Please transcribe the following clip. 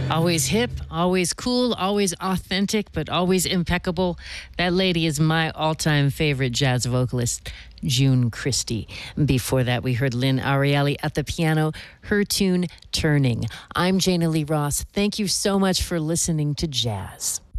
Always hip, always cool, always authentic, but always impeccable. That lady is my all-time favorite jazz vocalist, June Christy. Before that, we heard Lynn Ariely at the piano, her tune, Turning. I'm Jana Lee Ross. Thank you so much for listening to Jazz.